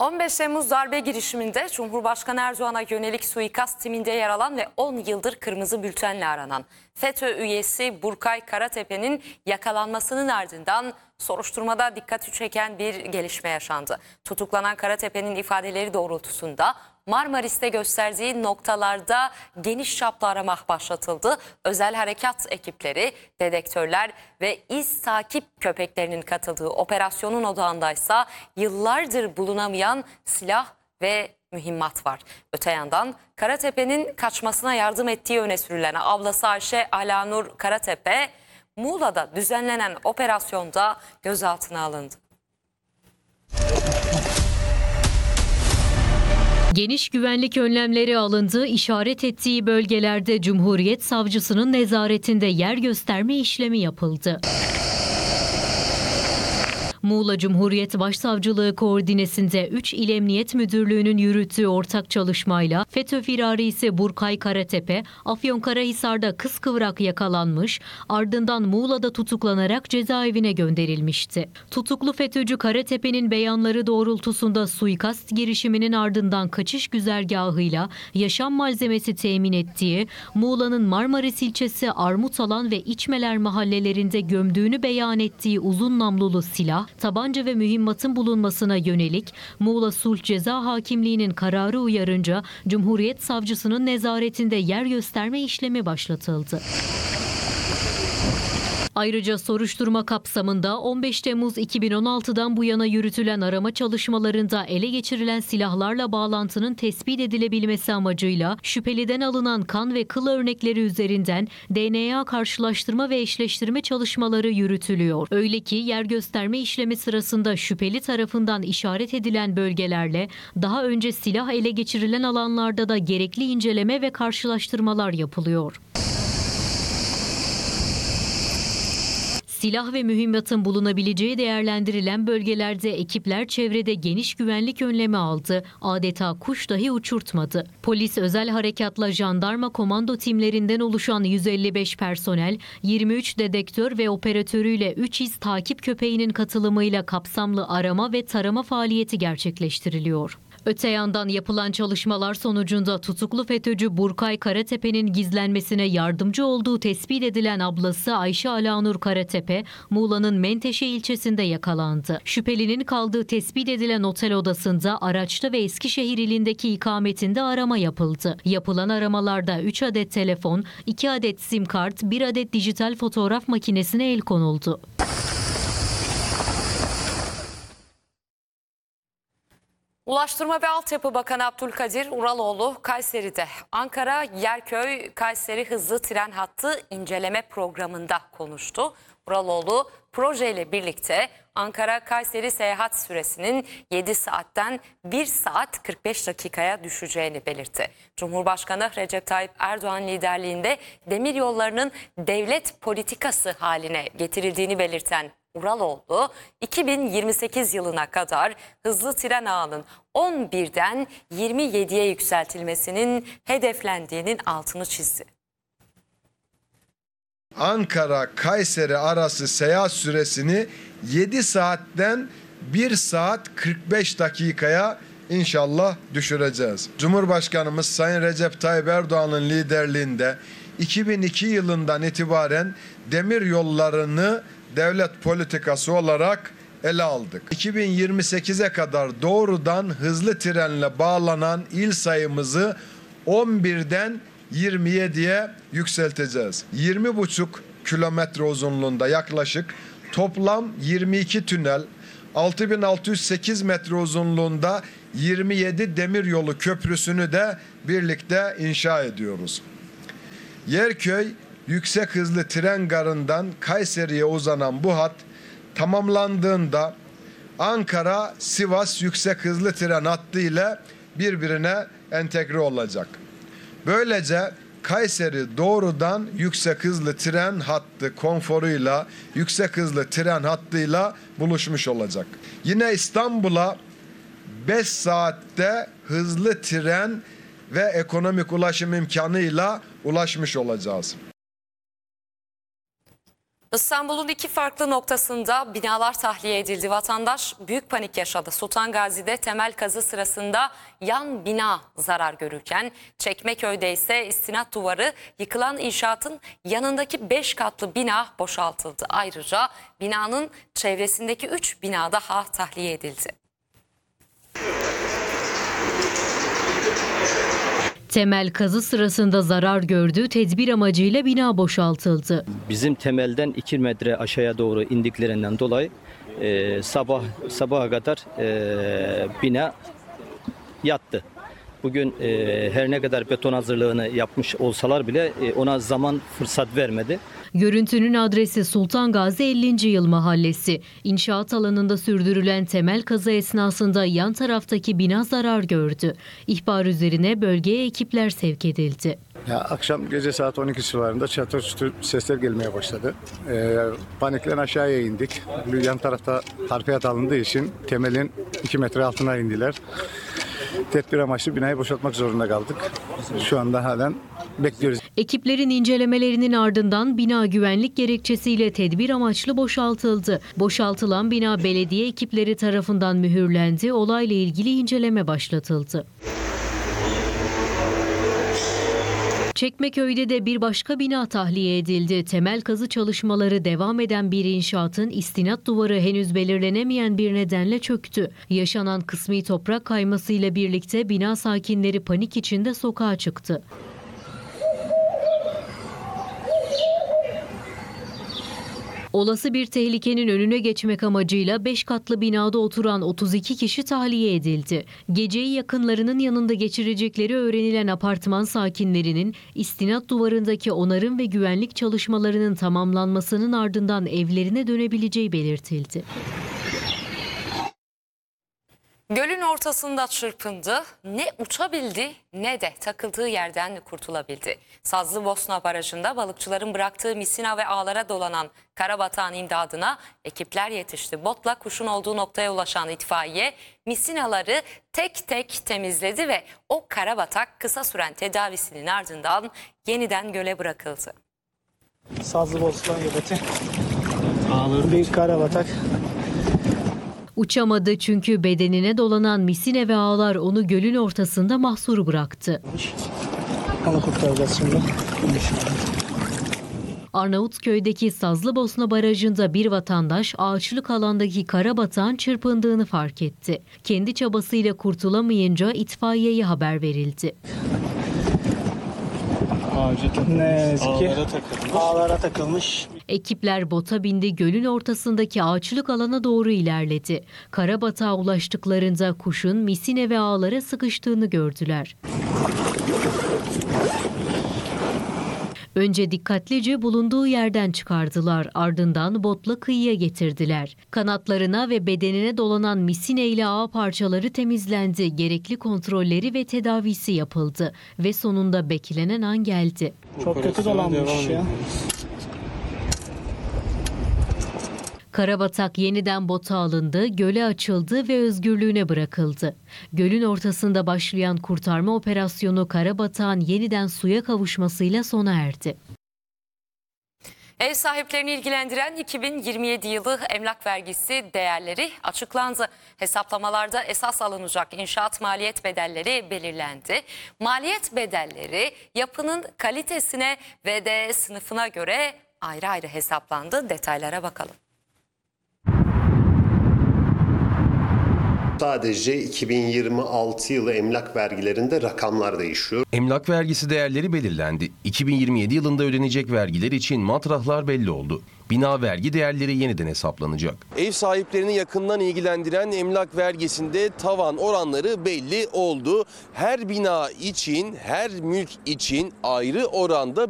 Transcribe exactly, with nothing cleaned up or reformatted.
on beş Temmuz darbe girişiminde Cumhurbaşkanı Erdoğan'a yönelik suikast timinde yer alan ve on yıldır kırmızı bültenle aranan FETÖ üyesi Burkay Karatepe'nin yakalanmasının ardından soruşturmada dikkati çeken bir gelişme yaşandı. Tutuklanan Karatepe'nin ifadeleri doğrultusunda Marmaris'te gösterdiği noktalarda geniş çaplı arama başlatıldı. Özel harekat ekipleri, dedektörler ve iz takip köpeklerinin katıldığı operasyonun odağındaysa yıllardır bulunamayan silah ve mühimmat var. Öte yandan Karatepe'nin kaçmasına yardım ettiği öne sürülen ablası Ayşe Alanur Karatepe, Muğla'da düzenlenen operasyonda gözaltına alındı. Geniş güvenlik önlemleri alındığı işaret ettiği bölgelerde Cumhuriyet Savcısının nezaretinde yer gösterme işlemi yapıldı. Muğla Cumhuriyet Başsavcılığı koordinesinde üç İl Emniyet Müdürlüğü'nün yürüttüğü ortak çalışmayla FETÖ firarisi Burkay Karatepe, Afyonkarahisar'da kıskıvrak yakalanmış, ardından Muğla'da tutuklanarak cezaevine gönderilmişti. Tutuklu FETÖ'cü Karatepe'nin beyanları doğrultusunda suikast girişiminin ardından kaçış güzergahıyla yaşam malzemesi temin ettiği, Muğla'nın Marmaris ilçesi Armutalan ve İçmeler mahallelerinde gömdüğünü beyan ettiği uzun namlulu silah, tabanca ve mühimmatın bulunmasına yönelik Muğla Sulh Ceza Hakimliği'nin kararı uyarınca Cumhuriyet Savcısının nezaretinde yer gösterme işlemi başlatıldı. Ayrıca soruşturma kapsamında on beş Temmuz iki bin on altı'dan bu yana yürütülen arama çalışmalarında ele geçirilen silahlarla bağlantının tespit edilebilmesi amacıyla şüpheliden alınan kan ve kıl örnekleri üzerinden D N A karşılaştırma ve eşleştirme çalışmaları yürütülüyor. Öyle ki yer gösterme işlemi sırasında şüpheli tarafından işaret edilen bölgelerle daha önce silah ele geçirilen alanlarda da gerekli inceleme ve karşılaştırmalar yapılıyor. Silah ve mühimmatın bulunabileceği değerlendirilen bölgelerde ekipler çevrede geniş güvenlik önlemi aldı. Adeta kuş dahi uçurtmadı. Polis özel harekatla jandarma komando timlerinden oluşan yüz elli beş personel, yirmi üç dedektör ve operatörüyle üç iz takip köpeğinin katılımıyla kapsamlı arama ve tarama faaliyeti gerçekleştiriliyor. Öte yandan yapılan çalışmalar sonucunda tutuklu FETÖ'cü Burkay Karatepe'nin gizlenmesine yardımcı olduğu tespit edilen ablası Ayşe Alanur Karatepe, Muğla'nın Menteşe ilçesinde yakalandı. Şüphelinin kaldığı tespit edilen otel odasında araçta ve Eskişehir ilindeki ikametinde arama yapıldı. Yapılan aramalarda üç adet telefon, iki adet sim kart, bir adet dijital fotoğraf makinesine el konuldu. Ulaştırma ve Altyapı Bakanı Abdülkadir Uraloğlu Kayseri'de Ankara Yerköy Kayseri hızlı tren hattı inceleme programında konuştu. Uraloğlu projeyle birlikte Ankara Kayseri seyahat süresinin yedi saatten bir saat kırk beş dakikaya düşeceğini belirtti. Cumhurbaşkanı Recep Tayyip Erdoğan liderliğinde demiryollarının devlet politikası haline getirildiğini belirten Uraloğlu, iki bin yirmi sekiz yılına kadar hızlı tren ağının on birden yirmi yediye yükseltilmesinin hedeflendiğinin altını çizdi. Ankara-Kayseri arası seyahat süresini yedi saatten bir saat kırk beş dakikaya inşallah düşüreceğiz. Cumhurbaşkanımız Sayın Recep Tayyip Erdoğan'ın liderliğinde iki bin iki yılından itibaren demir yollarını devlet politikası olarak ele aldık. iki bin yirmi sekize kadar doğrudan hızlı trenle bağlanan il sayımızı on birden yirmi yediye yükselteceğiz. yirmi buçuk kilometre uzunluğunda yaklaşık toplam yirmi iki tünel, altı bin altı yüz sekiz metre uzunluğunda yirmi yedi demiryolu köprüsünü de birlikte inşa ediyoruz. Yerköy yüksek hızlı tren garından Kayseri'ye uzanan bu hat tamamlandığında Ankara-Sivas yüksek hızlı tren hattı ile birbirine entegre olacak. Böylece Kayseri doğrudan yüksek hızlı tren hattı konforuyla, yüksek hızlı tren hattıyla buluşmuş olacak. Yine İstanbul'a beş saatte hızlı tren ve ekonomik ulaşım imkanıyla ulaşmış olacağız. İstanbul'un iki farklı noktasında binalar tahliye edildi. Vatandaş büyük panik yaşadı. Sultan Gazi'de temel kazı sırasında yan bina zarar görürken Çekmeköy'de ise istinat duvarı yıkılan inşaatın yanındaki beş katlı bina boşaltıldı. Ayrıca binanın çevresindeki üç bina daha tahliye edildi. Temel kazı sırasında zarar gördüğü tedbir amacıyla bina boşaltıldı. Bizim temelden iki metre aşağıya doğru indiklerinden dolayı e, sabah sabaha kadar e, bina yattı. Bugün e, her ne kadar beton hazırlığını yapmış olsalar bile e, ona zaman fırsat vermedi. Görüntünün adresi Sultan Gazi ellinci Yıl Mahallesi. İnşaat alanında sürdürülen temel kazı esnasında yan taraftaki bina zarar gördü. İhbar üzerine bölgeye ekipler sevk edildi. Ya, akşam gece saat on iki civarında çatır çutur sesler gelmeye başladı. Ee, panikle aşağıya indik. Yan tarafta harfiyat alındığı için temelin iki metre altına indiler. Tedbir amaçlı binayı boşaltmak zorunda kaldık. Şu anda halen bekliyoruz. Ekiplerin incelemelerinin ardından bina güvenlik gerekçesiyle tedbir amaçlı boşaltıldı. Boşaltılan bina belediye ekipleri tarafından mühürlendi. Olayla ilgili inceleme başlatıldı. Çekmeköy'de de bir başka bina tahliye edildi. Temel kazı çalışmaları devam eden bir inşaatın istinat duvarı henüz belirlenemeyen bir nedenle çöktü. Yaşanan kısmi toprak kaymasıyla birlikte bina sakinleri panik içinde sokağa çıktı. Olası bir tehlikenin önüne geçmek amacıyla beş katlı binada oturan otuz iki kişi tahliye edildi. Geceyi yakınlarının yanında geçirecekleri öğrenilen apartman sakinlerinin istinat duvarındaki onarım ve güvenlik çalışmalarının tamamlanmasının ardından evlerine dönebileceği belirtildi. Gölün ortasında çırpındı, ne uçabildi ne de takıldığı yerden kurtulabildi. Sazlıbosna Barajı'nda balıkçıların bıraktığı misina ve ağlara dolanan karabatağın imdadına ekipler yetişti. Botla kuşun olduğu noktaya ulaşan itfaiye misinaları tek tek temizledi ve o karabatak kısa süren tedavisinin ardından yeniden göle bırakıldı. Sazlıbosna göbeti. Bir karabatak. Uçamadı çünkü bedenine dolanan misine ve ağlar onu gölün ortasında mahsur bıraktı. Onu kurtaracağız şimdi. Arnavutköy'deki Sazlıbosna Barajı'nda bir vatandaş ağaçlık alandaki karabatağın çırpındığını fark etti. Kendi çabasıyla kurtulamayınca itfaiyeye haber verildi. Ne yazık ki ağlara takılmış. Ekipler bota bindi, gölün ortasındaki ağaçlık alana doğru ilerledi. Karabatağa ulaştıklarında kuşun misine ve ağlara sıkıştığını gördüler. Önce dikkatlice bulunduğu yerden çıkardılar, ardından botla kıyıya getirdiler. Kanatlarına ve bedenine dolanan misine ile ağ parçaları temizlendi, gerekli kontrolleri ve tedavisi yapıldı ve sonunda beklenen an geldi. Çok kötü dolanmış ya. Karabatak yeniden bota alındı, göle açıldı ve özgürlüğüne bırakıldı. Gölün ortasında başlayan kurtarma operasyonu Karabatak'ın yeniden suya kavuşmasıyla sona erdi. Ev sahiplerini ilgilendiren iki bin yirmi yedi yılı emlak vergisi değerleri açıklandı. Hesaplamalarda esas alınacak inşaat maliyet bedelleri belirlendi. Maliyet bedelleri yapının kalitesine ve de sınıfına göre ayrı ayrı hesaplandı. Detaylara bakalım. Sadece iki bin yirmi altı yılı emlak vergilerinde rakamlar değişiyor. Emlak vergisi değerleri belirlendi. iki bin yirmi yedi yılında ödenecek vergiler için matrahlar belli oldu. Bina vergi değerleri yeniden hesaplanacak. Ev sahiplerini yakından ilgilendiren emlak vergisinde tavan oranları belli oldu. Her bina için, her mülk için ayrı oranda